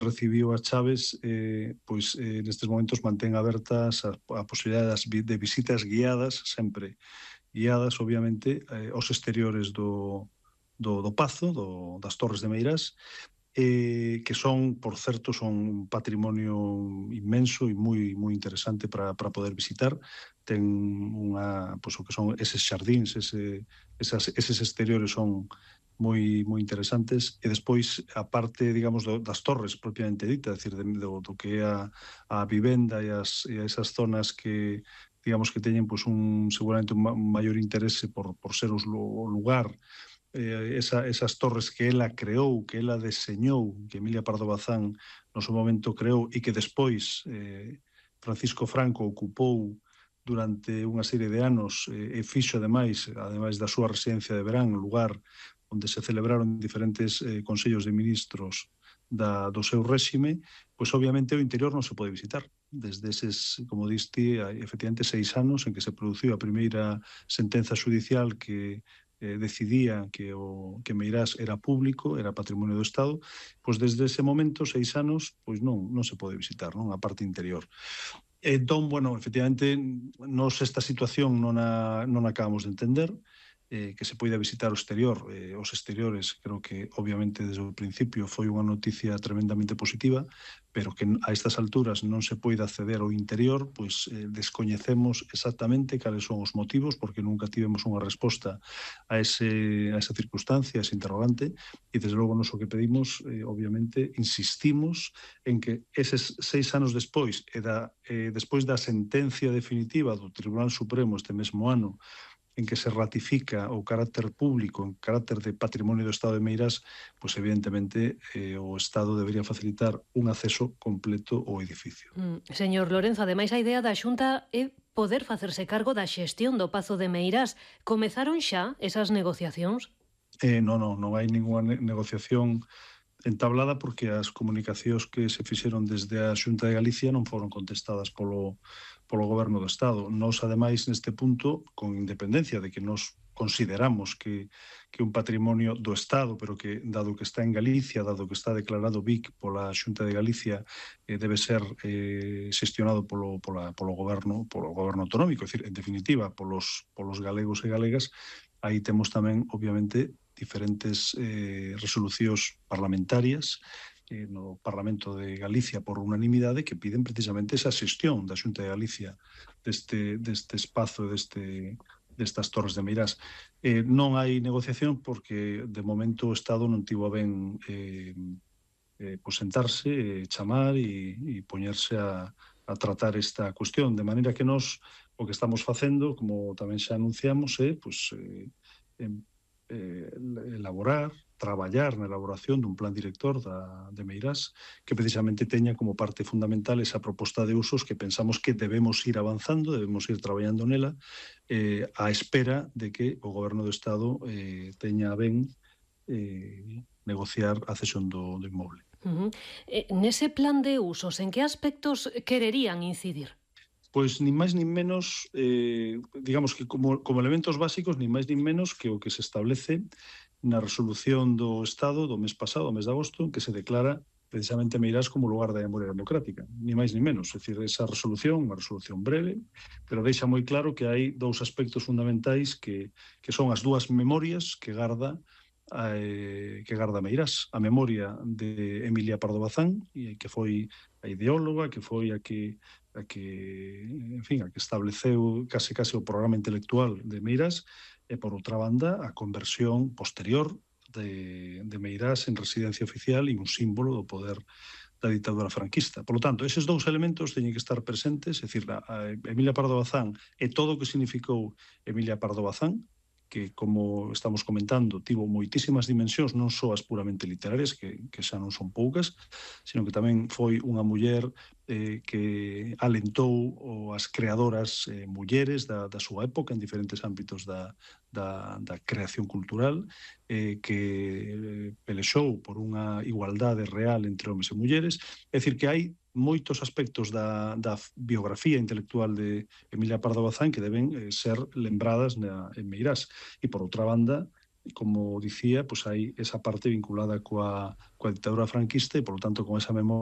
recibiu as chaves, pois nestes momentos mantén abertas a posibilidade de visitas guiadas, sempre guiadas, obviamente, aos exteriores do Pazo, das Torres de Meirás, que son, por certo, son un patrimonio inmenso e moi interesante para poder visitar. Ten pois, o que son eses xardíns, eses exteriores son moi interesantes, e despois a parte, digamos, das torres propiamente dita, é dicir, do que é a vivenda e esas zonas que, digamos, que teñen pois seguramente un maior interese por ser o lugar, esas torres que ela creou, que ela deseñou, que Emilia Pardo Bazán no seu momento creou e que despois Francisco Franco ocupou durante unha serie de anos e fixo ademais da súa residencia de verán, lugar onde se celebraron diferentes consellos de ministros do seu réxime, pois obviamente o interior non se pode visitar. Desde eses, como diste, efectivamente 6 anos en que se produciu a primeira sentenza judicial que decidía que Meirás era público, era patrimonio do Estado, pois desde ese momento, 6 anos, pois non se pode visitar, non, a parte interior. Entón, bueno, efectivamente, nos esta situación non acabamos de entender, que se poida visitar o exterior, os exteriores, creo que obviamente desde o principio foi unha noticia tremendamente positiva, pero que a estas alturas non se poida acceder ao interior, pois descoñecemos exactamente cales son os motivos, porque nunca tivemos unha resposta a esa circunstancia, a ese interrogante, e desde logo nos o que pedimos, obviamente, insistimos en que eses 6 anos despois, despois da sentencia definitiva do Tribunal Supremo este mesmo ano, en que se ratifica o carácter público, en carácter de patrimonio do Estado de Meirás, pois evidentemente o Estado debería facilitar un acceso completo ao edificio. Señor Lorenzo, ademais a idea da Xunta é poder facerse cargo da xestión do Pazo de Meirás. Comezaron xa esas negociacións? Non hai ninguna negociación entablada porque as comunicacións que se fixeron desde a Xunta de Galicia non foron contestadas polo Goberno do Estado. Nos, ademais, neste punto, con independencia de que nos consideramos que un patrimonio do Estado, pero que, dado que está en Galicia, dado que está declarado BIC pola Xunta de Galicia, debe ser xestionado polo Goberno autonómico, é dicir, en definitiva, polos galegos e galegas. Aí temos tamén, obviamente, diferentes resolucións parlamentarias no Parlamento de Galicia por unanimidade que piden precisamente esa xestión da Xunta de Galicia deste espazo, destas Torres de Meirás. Non hai negociación porque de momento o Estado non tivo a ben sentarse, chamar e poñerse a tratar esta cuestión, de maneira que nós o que estamos facendo, como tamén xa anunciamos, é traballar na elaboración dun plan director de Meirás que precisamente teña como parte fundamental esa proposta de usos que pensamos que debemos ir avanzando, debemos ir traballando nela á espera de que o Goberno do Estado teña a ben negociar a cesión do inmoble. Nese plan de usos, en que aspectos quererían incidir? Pois nin máis nin menos, digamos que como elementos básicos, nin máis nin menos que o que se establece na resolución do Estado do mes pasado, o mes de agosto, en que se declara precisamente Meirás como lugar da memoria democrática, nin máis nin menos. É dicir, esa resolución, unha resolución breve, pero deixa moi claro que hai dous aspectos fundamentais que son as dúas memorias que garda Meirás. A memoria de Emilia Pardo Bazán, que foi a ideóloga, que foi a que estableceu case o programa intelectual de Meirás, e por outra banda a conversión posterior de Meirás en residencia oficial e un símbolo do poder da ditadura franquista. Por lo tanto, eses dous elementos teñen que estar presentes, é dicir, a Emilia Pardo Bazán e todo o que significou Emilia Pardo Bazán, que, como estamos comentando, tivo moitísimas dimensións, non só as puramente literarias, que xa non son poucas, sino que tamén foi unha muller que alentou as creadoras mulleres da súa época en diferentes ámbitos da creación cultural, que pelexou por unha igualdade real entre homes e mulleres. É dicir, que hai moitos aspectos da biografía intelectual de Emilia Pardo Bazán que deben ser lembradas en Meirás. E, por outra banda, como dicía, pois hai esa parte vinculada coa dictadura franquista e, por lo tanto, con esa memoria